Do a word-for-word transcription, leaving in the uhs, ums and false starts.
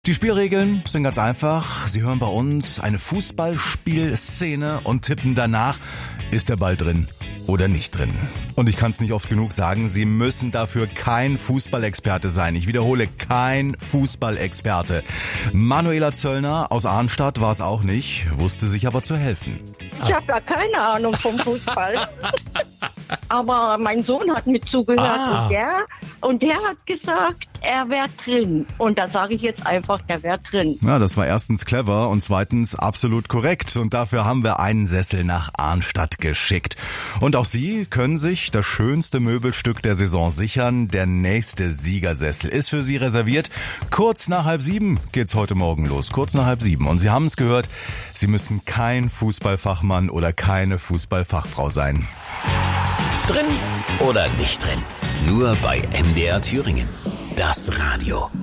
Die Spielregeln sind ganz einfach. Sie hören bei uns eine Fußballspielszene und tippen danach, ist der Ball drin oder nicht drin. Und ich kann es nicht oft genug sagen, Sie müssen dafür kein Fußballexperte sein. Ich wiederhole, kein Fußballexperte. Manuela Zöllner aus Arnstadt war es auch nicht, wusste sich aber zu helfen. Ich habe ja keine Ahnung vom Fußball. Aber mein Sohn hat mit zugehört Ah. und, der, und der hat gesagt, er wäre drin. Und da sage ich jetzt einfach, er wäre drin. Ja, das war erstens clever und zweitens absolut korrekt. Und dafür haben wir einen Sessel nach Arnstadt geschickt. Und auch Sie können sich das schönste Möbelstück der Saison sichern. Der nächste Siegersessel ist für Sie reserviert. Kurz nach halb sieben geht's heute Morgen los. Kurz nach halb sieben. Und Sie haben es gehört, Sie müssen kein Fußballfachmann oder keine Fußballfachfrau sein. Drin oder nicht drin? Nur bei M D R Thüringen. Das Radio.